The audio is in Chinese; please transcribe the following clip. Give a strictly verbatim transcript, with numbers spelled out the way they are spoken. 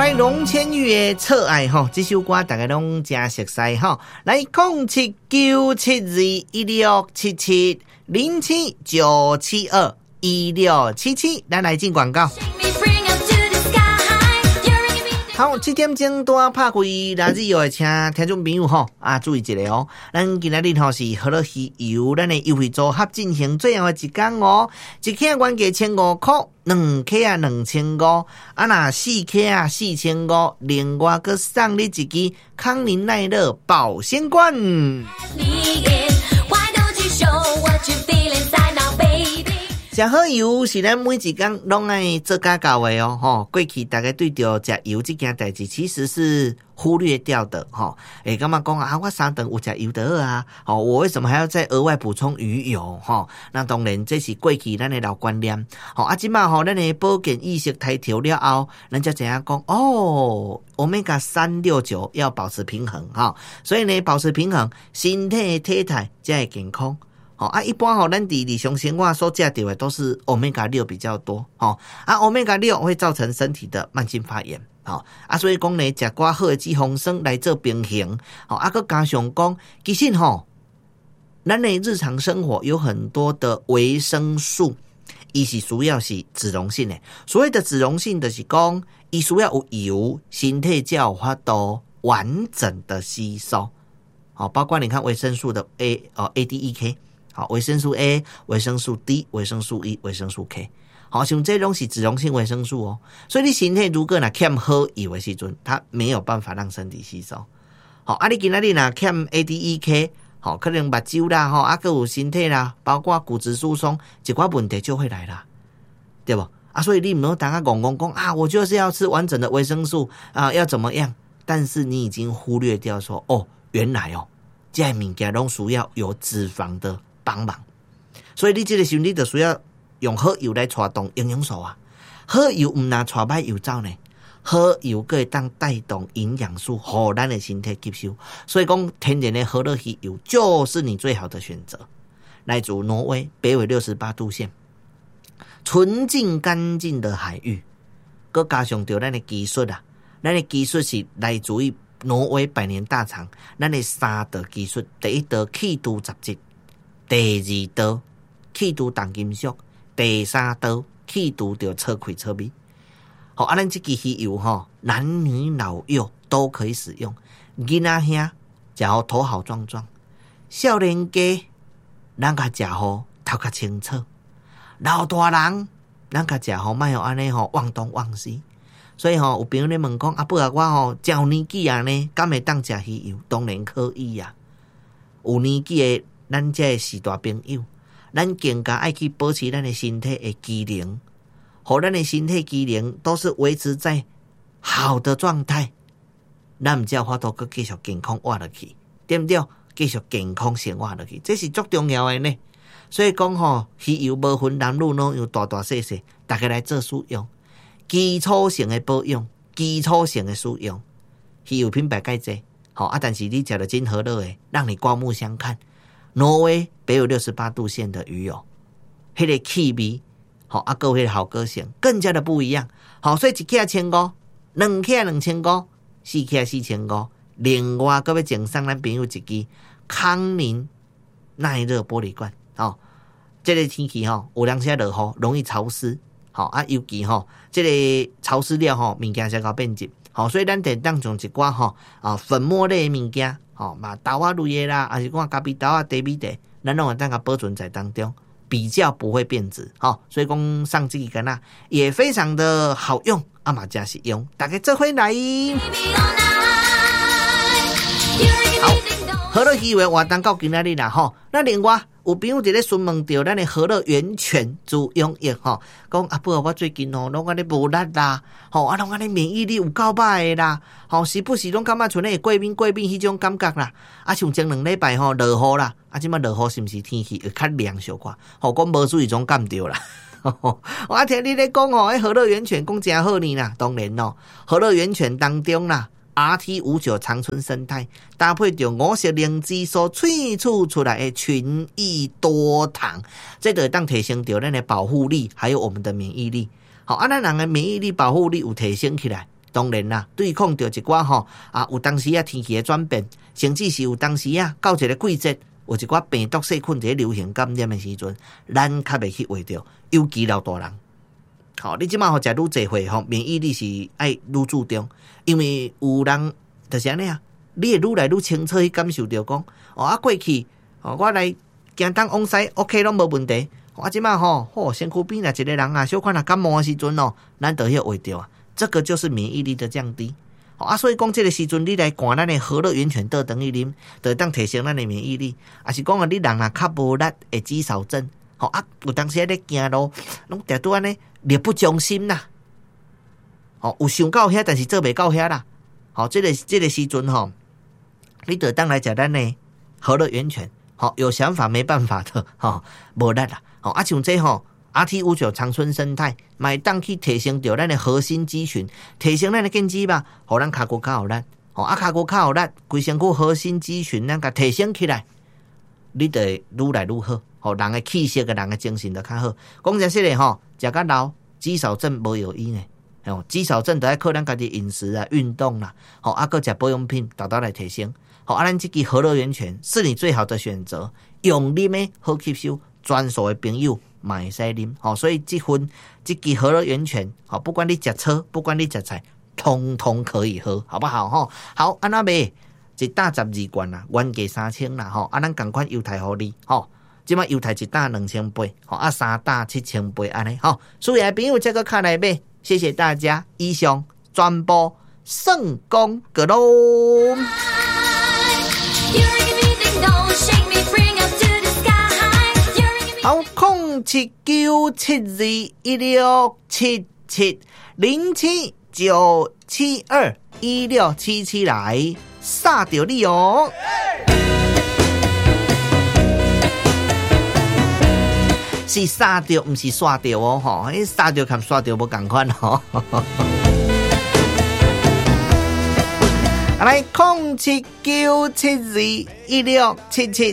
来龙千羽的《侧爱》吼，这首歌大家拢真熟悉吼。来零七九七二一六七七零七九七二一六七七，咱来进广告。好，七点钟多拍开垃圾油的请听众朋友吼啊，注意一下哦。咱今仔日吼是好乐鱼油，咱的优惠组合进行最后的一天哦。一克原价千五块，两克啊两千五，啊那四克啊四千五，另外佮送你一支康宁耐热保鲜罐。食好油是咱每一天拢爱做家教的哦，吼！过去大家对着食油这件代志其实是忽略掉的，吼！诶，干嘛讲啊？我三顿有食油得二啊，吼！我为什么还要再额外补充鱼油？吼！那当然这是过去咱的老观念，吼！啊，今嘛吼，咱的保健意识抬头了后，人家怎样讲？哦 ，Omega 三六九要保持平衡，哈！所以呢，保持平衡，身体的体态才会健康。好啊，一般吼，咱伫日常生活所食到的都是 omega 六比较多，吼啊 omega 六会造成身体的慢性发炎，好啊，所以讲呢，食寡好的脂肪酸来做平衡，好啊，佮加上讲，其实吼，咱的日常生活有很多的维生素，伊是主要是脂溶性的，所谓的脂溶性就是讲，伊需要有油，身体才有法度完整的吸收，好，包括你看维生素的 A 哦 A D E K。好，维生素 A、维生素 D、维生素 E、维生素 K， 好，像这种是脂溶性维生素哦。所以你身体如果若欠好油的时阵，它没有办法让身体吸收。好，啊，你今仔日若欠 A D E K， 好，可能目睭啦，吼，啊，还有身体啦，包括骨质疏松，一寡问题就会来啦，对不？啊，所以你唔能当个公公讲啊，我就是要吃完整的维生素啊，要怎么样？但是你已经忽略掉说，哦，原来哦，这些物件拢需要有脂肪的帮忙，所以你这个时候你就需要用好油来带动营养素啊。好油唔拿带歹油走呢，好油可以当带动营养素，互咱的身体吸收。所以讲天然的好乐鱼油就是你最好的选择。来自挪威北纬六十八度线，纯净干净的海域，佮加上着咱的技术啊，咱的技术是来自于挪威百年大厂，咱的三道技术，第一道气度杂质。第二道气度重金属，第三道气度就车开车尾。好，啊，咱这支鱼油吼，男女老幼都可以使用。囡仔兄食好头好壮壮，少年家咱甲食好头较清楚，老大人咱甲食好莫有安尼吼忘东忘西。所以吼，有朋友咧问讲，阿伯啊，我吼照年纪啊呢，敢会当食鱼油？当然可以啊，有年纪的。咱这是大朋友，咱更加爱去保持咱的身体的机能，和咱的身体机能都是维持在好的状态，咱唔才有法度继续健康活落去，对不对？继续健康生活落去，这是最重要的呢。所以讲吼，鱼油无分男女老幼大大细细，大家来做使用，基础性的保养，基础性的使用，鱼油品牌介济，好啊，但是你食了真好乐的，让你刮目相看。挪威北纬六十八度线的鱼油，那个气味，好啊，各位的好个性更加的不一样。好，所以一克千五，两克两千五，四克四千五，另外各位赠送咱朋友一支康宁耐热玻璃罐。好，这个天气吼，有当时落雨，容易潮湿。好啊，尤其吼，这个潮湿了吼，物件才搞变质。好，所以咱得当种一寡吼啊粉末类的物件。好、哦，嘛豆啊类的啦，还是讲咖啡豆啊、茶米茶，咱拢会当个保存在当中，比较不会变质。好、哦，所以讲上这个干呐也非常的好用，啊嘛加实用，大家做回来。好，和乐鱼为活动到今仔日啦吼，那另外有朋友伫咧询问到咱的和乐源泉滋养液吼，讲啊不，我最近吼拢安尼无力啦，吼啊拢安尼免疫力有够歹的啦，吼时不时拢感觉像咧过敏过敏迄种感觉啦，啊像前两礼拜吼落雨啦，啊即摆落雨是毋是天气会较凉小可？吼，讲无注意种感着啦。我听你咧讲吼，迄和乐源泉讲真好呢啦，当然咯，和乐源泉当中啦。R T 五九 长春生态搭配着五色灵芝所萃取出来的群益多糖，这个当提升着咱的保护力，还有我们的免疫力。好，啊，咱人的免疫力、保护力有提升起来， 当然啦，对抗着一寡吼啊，有当时啊天气的转变，甚至是有当时啊到一个季节，有一寡病毒细菌在流行感染的时阵，咱较袂去会着，尤其老大人。好，你即马吼食愈济岁吼，免疫力是爱愈注重，因为有人就是安尼啊，你会愈来愈清楚去感受到讲，哦啊过去哦我来行东往西 ，OK 拢无问题。我即马吼，吼身躯边啊一个人啊，小可啊感冒的时阵哦，咱就迄会着啊，这个就是免疫力的降低。啊，所以讲这个时阵你来灌咱的和乐源泉倒等于啉，就当提升咱的免疫力。啊是讲啊，你人啊较无力会肌少症，吼啊有当时咧行路，拢定拄安尼。力不从心啦，哦，有想到遐，但是做袂到遐啦。好、哦，这个这个时阵吼，你得当来食咱呢和乐源泉。好、哦，有想法没办法的，吼无力啦。好、哦，啊像这吼 ，R T 五九长春生态，买当去提升到咱的核心肌群，提升咱的根基吧，互咱骹骨较有力。哦，啊骹骨较有力，规身躯核心肌群咱甲提升起来，你得愈来愈好。吼、哦，人的气色、个人的精神就较好。讲真实的吼，食甲老，肌少症无有医呢。哦，肌少症就要靠咱家己饮食啊、运动啦，吼、哦，啊，搁食保养品，达到来提升。好、哦，啊，咱这支和乐源泉是你最好的选择，用啉的好吸收，专属的朋友嘛会使啉。好、哦，所以这份这支和乐源泉，好、哦，不管你食草，不管你食菜，通通可以喝，好不好？吼、哦，好，安那袂一打十二罐啦，原价三千啦，吼、哦，啊，咱共款优待互你，吼、哦。即马犹太一打两千八，吼啊三打七千八安尼，吼，所以啊朋友这个看来买，谢谢大家，以上转播成功个咯。好，空七九七二一六七七零七九七二一六七七来杀掉你哦。是杀掉，不是刷掉哦，吼！迄杀掉跟刷掉无同款哦。来，空七九七二一六七七。